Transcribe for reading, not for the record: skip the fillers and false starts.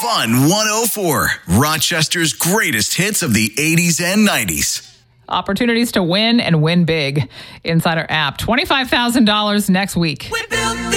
Fun 104, Rochester's greatest hits of the 80s and 90s. Opportunities to win and win big. Insider app, $25,000 next week. We built